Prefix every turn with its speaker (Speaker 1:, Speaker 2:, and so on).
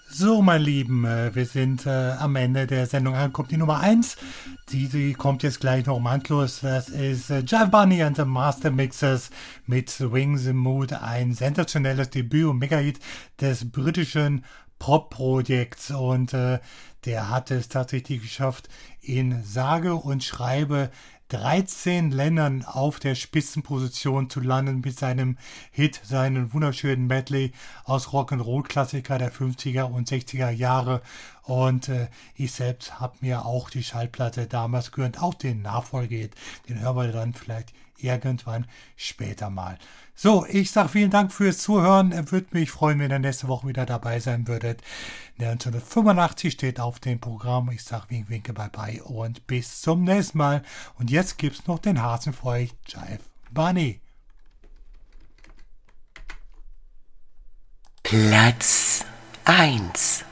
Speaker 1: So, mein Lieben, wir sind am Ende der Sendung angekommen. Die Nummer 1, die kommt jetzt gleich noch im Anschluss. Das ist Jive Bunny and the Master Mixers mit Swing the Mood, ein sensationelles Debüt und Mega-Hit des britischen Pop-Projekts. Und der hat es tatsächlich geschafft, in sage und schreibe 13 Ländern auf der Spitzenposition zu landen mit seinem Hit, seinen wunderschönen Medley aus Rock'n'Roll-Klassiker der 50er und 60er Jahre. Und ich selbst habe mir auch die Schallplatte damals gehört, auch den Nachfolgehit. Den hören wir dann vielleicht irgendwann später mal. So, ich sage vielen Dank fürs Zuhören. Würde mich freuen, wenn ihr nächste Woche wieder dabei sein würdet. 1985 steht auf dem Programm. Ich sage wink, winke, bye bye und bis zum nächsten Mal. Und jetzt gibt's noch den Hasen für euch, Jive Bunny.
Speaker 2: Platz 1.